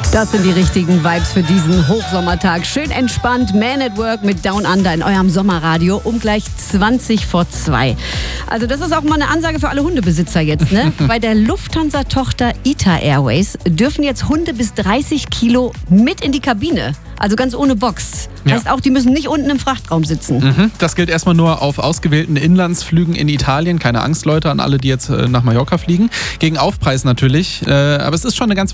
Das sind die richtigen Vibes für diesen Hochsommertag. Schön entspannt, Man at Work mit Down Under in eurem Sommerradio um gleich 2:20. Also das ist auch mal eine Ansage für alle Hundebesitzer jetzt, ne? Bei der Lufthansa-Tochter ITA Airways dürfen jetzt Hunde bis 30 Kilo mit in die Kabine. Also ganz ohne Box. Ja. Heißt auch, die müssen nicht unten im Frachtraum sitzen. Das gilt erstmal nur auf ausgewählten Inlandsflügen in Italien. Keine Angst, Leute, an alle, die jetzt nach Mallorca fliegen. Gegen Aufpreis natürlich. Aber es ist schon eine ganz